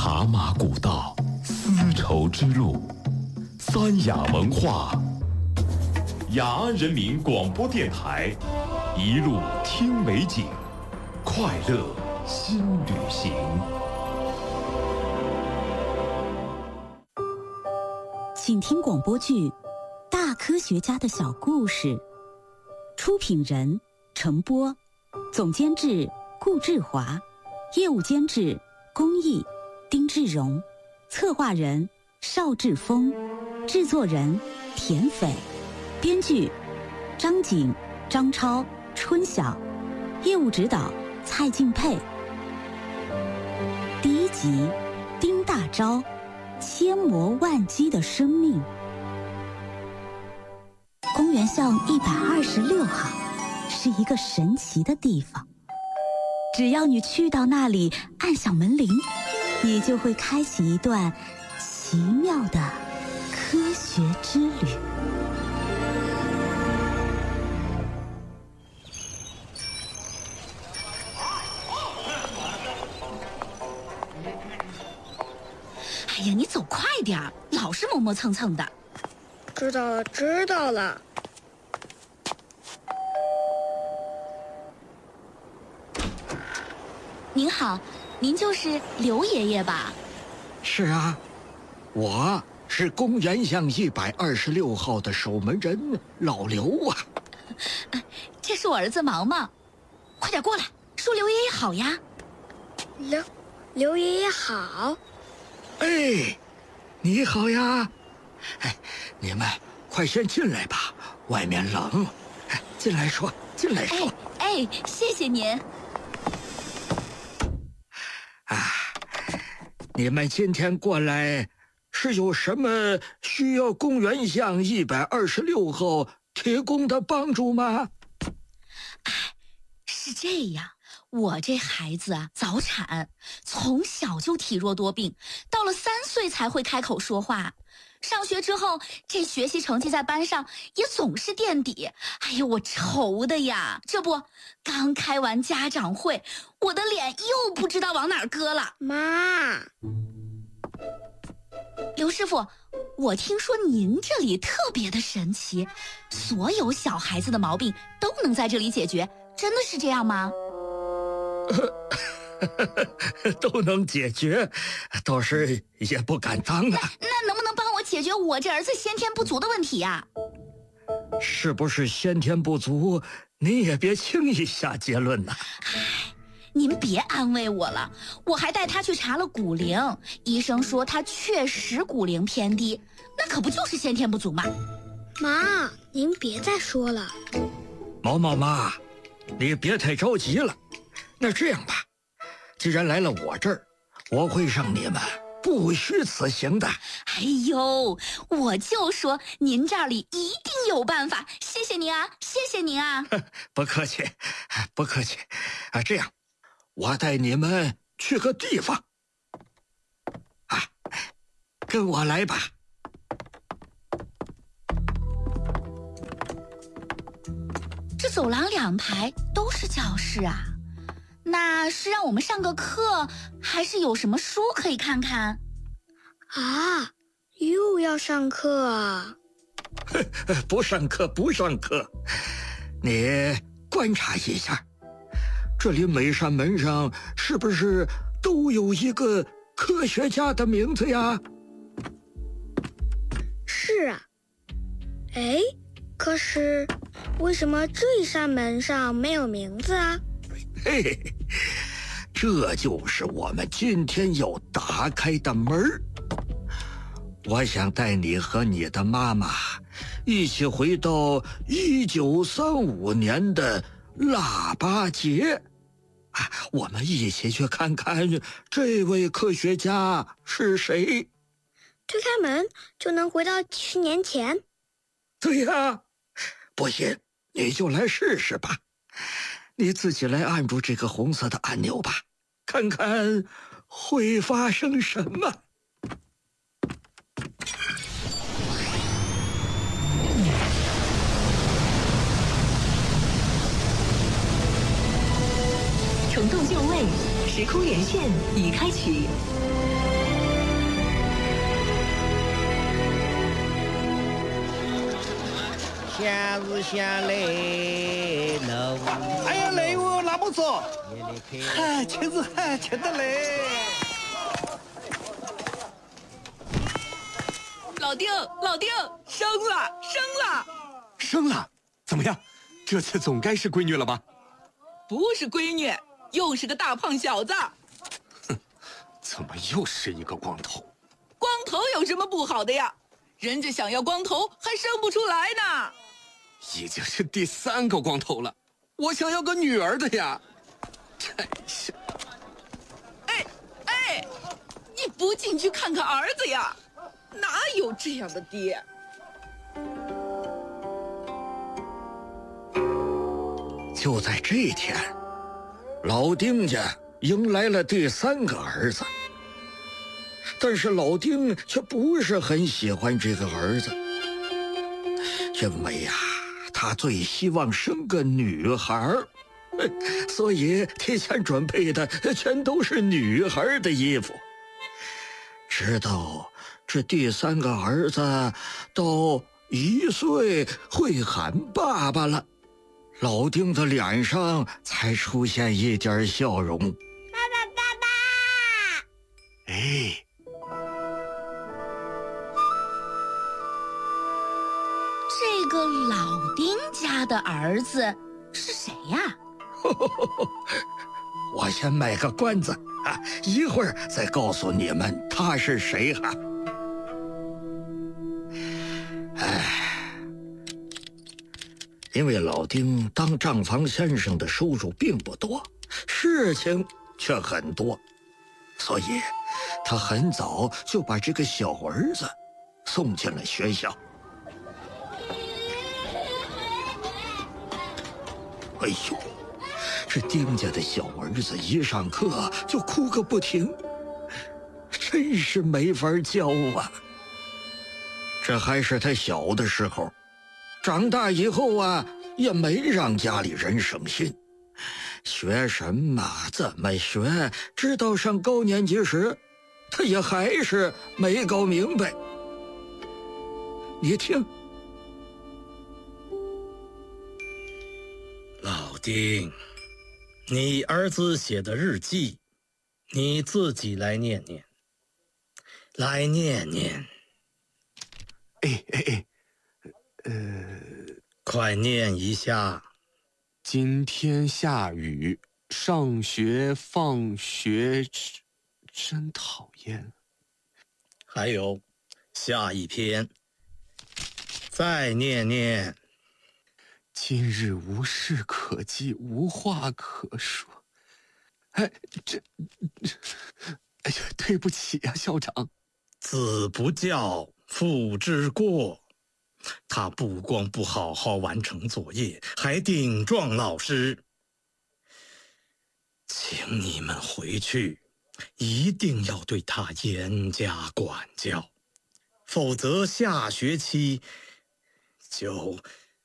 茶马古道，丝绸之路，三雅文化。雅安人民广播电台，一路听美景，快乐新旅行。 请听广播剧《大科学家的小故事》，出品人程波，总监制顾志华，业务监制龚毅、丁志荣，策划人邵志峰，制作人田斐，编剧张景、张超、春晓，业务指导蔡敬佩。第一集，丁大钊，千磨万击的生命。公园巷126号是一个神奇的地方，只要你去到那里按响门铃，你就会开启一段奇妙的科学之旅。 哎呀，你走快点儿，老是磨磨蹭蹭的。 知道了，知道了。 您好，您就是刘爷爷吧？ 是啊，我是公园巷126号的守门人老刘啊。 这是我儿子毛毛，快点过来，说刘爷爷好呀。 刘爷爷好。 哎，你好呀。哎，你们快先进来吧，外面冷。进来说，进来说。 哎，谢谢您。 你们今天过来是有什么需要公园巷126号提供的帮助吗？ 是这样，我这孩子啊，早产，从小就体弱多病，到了3岁才会开口说话。上学之后，这学习成绩在班上也总是垫底。哎呦，我愁的呀！这不，刚开完家长会，我的脸又不知道往哪儿搁了。 妈， 刘师傅，我听说您这里特别的神奇，所有小孩子的毛病都能在这里解决，真的是这样吗？ 都能解决，倒是也不敢当啊。 那能不能帮我解决我这儿子先天不足的问题呀？ 是不是先天不足，你也别轻易下结论呐。 您别安慰我了，我还带他去查了骨龄，医生说他确实骨龄偏低，那可不就是先天不足吗？ 妈，您别再说了。 毛毛妈，你别太着急了。那这样吧，既然来了我这儿，我会让你们不虚此行的。 哎呦，我就说您这里一定有办法，谢谢您啊，谢谢您啊。 不客气，不客气。这样，我带你们去个地方。跟我来吧。 这走廊2排都是教室啊，那是让我们上个课，还是有什么书可以看看？ 啊，又要上课啊？ 不上课，不上课。你观察一下，这里每扇门上是不是都有一个科学家的名字呀？ 是啊。哎，可是为什么这一扇门上没有名字啊？ 嘿，这就是我们今天要打开的门儿。我想带你和你的妈妈一起回到1935年的腊八节，我们一起去看看这位科学家是谁。 推开门就能回到几十年前？ 对呀，不信你就来试试吧。你自己来按住这个红色的按钮吧，看看会发生什么。 重动就位，时空连线已开启。 闲日闲嘞，那哎呀，累哦，那不走，嗨，亲子嗨，亲得嘞。 老丁，生了！ 生了？怎么样？这次总该是闺女了吧？ 不是闺女，又是个大胖小子。 哼，怎么又是一个光头？ 光头有什么不好的呀？人家想要光头还生不出来呢。 已经是第3个光头了，我想要个女儿的呀。真是。 哎，你不进去看看儿子呀？哪有这样的爹？ 就在这天，老丁家迎来了第3个儿子。但是老丁却不是很喜欢这个儿子，因为呀，他最希望生个女孩，所以提前准备的全都是女孩的衣服。直到这第3个儿子都1岁会喊爸爸了，老丁的脸上才出现一点笑容。爸爸！哎。 这个老丁家的儿子是谁呀？ 我先卖个关子啊，一会儿再告诉你们他是谁哈。因为老丁当账房先生的收入并不多，事情却很多，所以他很早就把这个小儿子送进了学校。哎呦，这丁家的小儿子一上课就哭个不停，真是没法教啊。这还是他小的时候，长大以后啊，也没让家里人省心。学什么怎么学，直到上高年级时，他也还是没搞明白。你听， 老丁，你儿子写的日记，你自己来念念。来念念。快念一下。 今天下雨，上学放学真讨厌。 还有，下一篇。再念念。 今日无事可记，无话可说。哎呀，对不起呀，校长。 子不教，父之过。他不光不好好完成作业，还顶撞老师。请你们回去，一定要对他严加管教，否则下学期就